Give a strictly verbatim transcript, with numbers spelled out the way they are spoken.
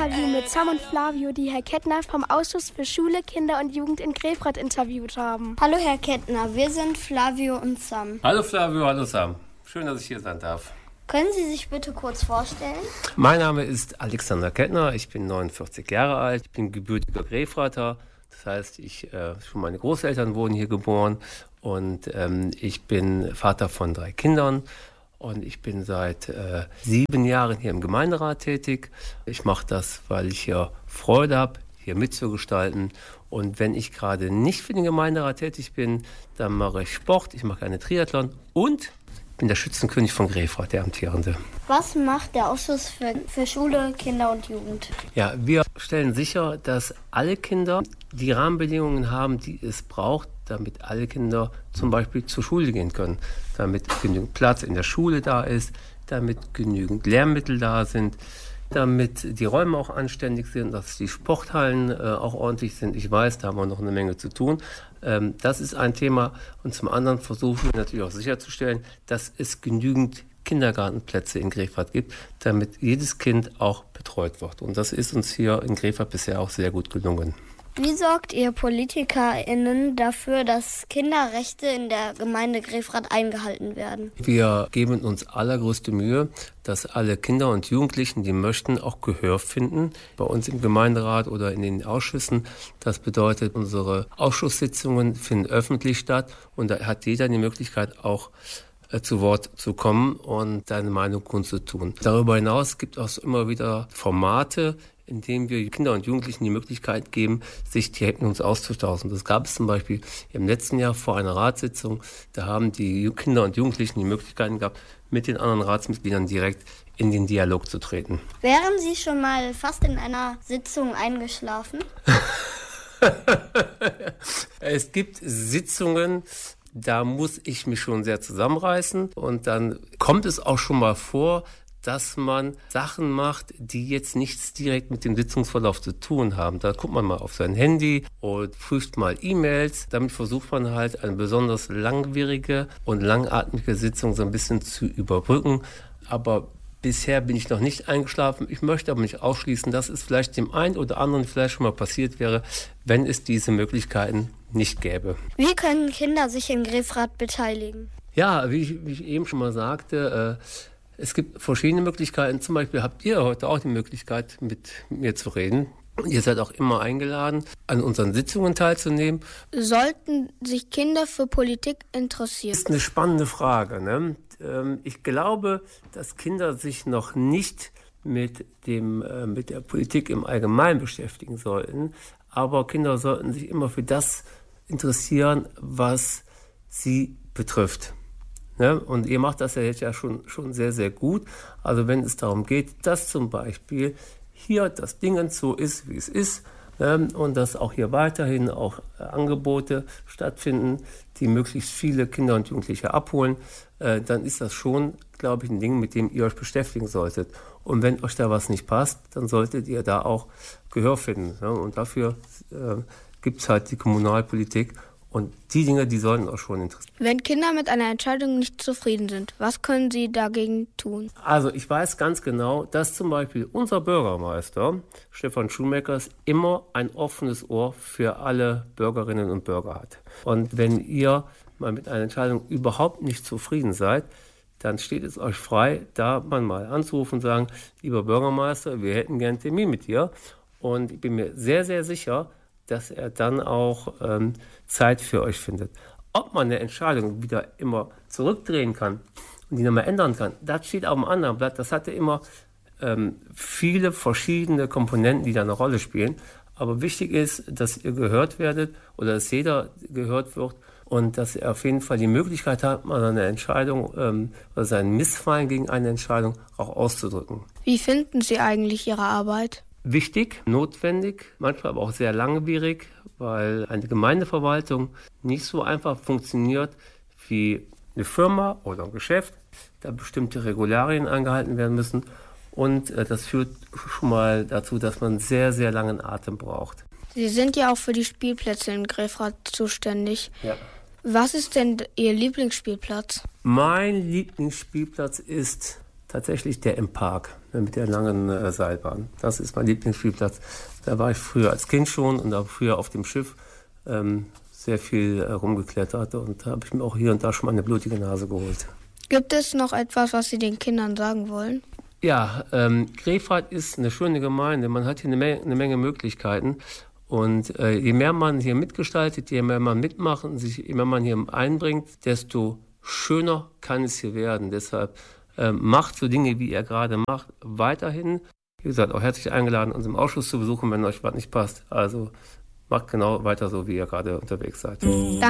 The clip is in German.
Interview mit Sam und Flavio, die Herr Kettner vom Ausschuss für Schule, Kinder und Jugend in Grefrath interviewt haben. Hallo Herr Kettner, wir sind Flavio und Sam. Hallo Flavio, hallo Sam. Schön, dass ich hier sein darf. Können Sie sich bitte kurz vorstellen? Mein Name ist Alexander Kettner, ich bin neunundvierzig Jahre alt, ich bin gebürtiger Grefrather. Das heißt, ich, äh, schon meine Großeltern wurden hier geboren und ähm, ich bin Vater von drei Kindern. Und ich bin seit äh, sieben Jahren hier im Gemeinderat tätig. Ich mache das, weil ich hier Freude habe, hier mitzugestalten. Und wenn ich gerade nicht für den Gemeinderat tätig bin, dann mache ich Sport, ich mache einen Triathlon und bin der Schützenkönig von Grefrath, der Amtierende. Was macht der Ausschuss für, für Schule, Kinder und Jugend? Ja, wir stellen sicher, dass alle Kinder die Rahmenbedingungen haben, die es braucht, damit alle Kinder zum Beispiel zur Schule gehen können, damit genügend Platz in der Schule da ist, damit genügend Lehrmittel da sind, damit die Räume auch anständig sind, dass die Sporthallen äh, auch ordentlich sind. Ich weiß, da haben wir noch eine Menge zu tun. Ähm, das ist ein Thema. Und zum anderen versuchen wir natürlich auch sicherzustellen, dass es genügend Kindergartenplätze in Grefrath gibt, damit jedes Kind auch betreut wird. Und das ist uns hier in Grefrath bisher auch sehr gut gelungen. Wie sorgt ihr PolitikerInnen dafür, dass Kinderrechte in der Gemeinde Grefrath eingehalten werden? Wir geben uns allergrößte Mühe, dass alle Kinder und Jugendlichen, die möchten, auch Gehör finden. Bei uns im Gemeinderat oder in den Ausschüssen. Das bedeutet, unsere Ausschusssitzungen finden öffentlich statt und da hat jeder die Möglichkeit auch zu Wort zu kommen und seine Meinung kundzutun. Darüber hinaus gibt es auch immer wieder Formate, in denen wir Kinder und Jugendlichen die Möglichkeit geben, sich direkt mit uns auszutauschen. Das gab es zum Beispiel im letzten Jahr vor einer Ratssitzung. Da haben die Kinder und Jugendlichen die Möglichkeiten gehabt, mit den anderen Ratsmitgliedern direkt in den Dialog zu treten. Wären Sie schon mal fast in einer Sitzung eingeschlafen? Es gibt Sitzungen, da muss ich mich schon sehr zusammenreißen und dann kommt es auch schon mal vor, dass man Sachen macht, die jetzt nichts direkt mit dem Sitzungsverlauf zu tun haben. Da guckt man mal auf sein Handy und prüft mal E-Mails. Damit versucht man halt eine besonders langwierige und langatmige Sitzung so ein bisschen zu überbrücken. Aber bisher bin ich noch nicht eingeschlafen. Ich möchte aber nicht ausschließen, dass es vielleicht dem einen oder anderen vielleicht schon mal passiert wäre, wenn es diese Möglichkeiten nicht gäbe. Wie können Kinder sich in Grefrath beteiligen? Ja, wie ich, wie ich eben schon mal sagte, äh, es gibt verschiedene Möglichkeiten. Zum Beispiel habt ihr heute auch die Möglichkeit, mit mir zu reden. Ihr seid auch immer eingeladen, an unseren Sitzungen teilzunehmen. Sollten sich Kinder für Politik interessieren? Das ist eine spannende Frage, ne? Ich glaube, dass Kinder sich noch nicht mit dem, mit der Politik im Allgemeinen beschäftigen sollten. Aber Kinder sollten sich immer für das interessieren, was sie betrifft. Ne? Und ihr macht das ja jetzt ja schon, schon sehr, sehr gut. Also wenn es darum geht, dass zum Beispiel hier das Ding so ist, wie es ist, ne? Und dass auch hier weiterhin auch äh, Angebote stattfinden, die möglichst viele Kinder und Jugendliche abholen, äh, dann ist das schon, glaube ich, ein Ding, mit dem ihr euch beschäftigen solltet. Und wenn euch da was nicht passt, dann solltet ihr da auch Gehör finden. Ne? Und dafür äh, gibt es halt die Kommunalpolitik. Und die Dinge, die sollten auch schon interessieren. Wenn Kinder mit einer Entscheidung nicht zufrieden sind, was können sie dagegen tun? Also ich weiß ganz genau, dass zum Beispiel unser Bürgermeister, Stefan Schumacher, immer ein offenes Ohr für alle Bürgerinnen und Bürger hat. Und wenn ihr mal mit einer Entscheidung überhaupt nicht zufrieden seid, dann steht es euch frei, da man mal anzurufen und sagen, lieber Bürgermeister, wir hätten gern einen Termin mit dir. Und ich bin mir sehr, sehr sicher, dass er dann auch ähm, Zeit für euch findet. Ob man eine Entscheidung wieder immer zurückdrehen kann und die nochmal ändern kann, das steht auf einem anderen Blatt. Das hat ja immer ähm, viele verschiedene Komponenten, die da eine Rolle spielen. Aber wichtig ist, dass ihr gehört werdet oder dass jeder gehört wird und dass er auf jeden Fall die Möglichkeit hat, mal eine Entscheidung ähm, oder sein Missfallen gegen eine Entscheidung auch auszudrücken. Wie finden Sie eigentlich Ihre Arbeit? Wichtig, notwendig, manchmal aber auch sehr langwierig, weil eine Gemeindeverwaltung nicht so einfach funktioniert wie eine Firma oder ein Geschäft, da bestimmte Regularien eingehalten werden müssen und äh, das führt schon mal dazu, dass man sehr, sehr langen Atem braucht. Sie sind ja auch für die Spielplätze in Grefrath zuständig. Ja. Was ist denn Ihr Lieblingsspielplatz? Mein Lieblingsspielplatz ist tatsächlich der im Park mit der langen äh, Seilbahn. Das ist mein Lieblingsspielplatz. Da war ich früher als Kind schon und da früher auf dem Schiff ähm, sehr viel äh, rumgeklettert und da habe ich mir auch hier und da schon mal eine blutige Nase geholt. Gibt es noch etwas, was Sie den Kindern sagen wollen? Ja, ähm, Grefrath ist eine schöne Gemeinde. Man hat hier eine, Me- eine Menge Möglichkeiten. Und äh, je mehr man hier mitgestaltet, je mehr man mitmacht und sich, je mehr man hier einbringt, desto schöner kann es hier werden. Deshalb äh, macht so Dinge, wie ihr gerade macht, weiterhin. Wie gesagt, auch herzlich eingeladen, uns im Ausschuss zu besuchen, wenn euch was nicht passt. Also macht genau weiter so, wie ihr gerade unterwegs seid. Danke.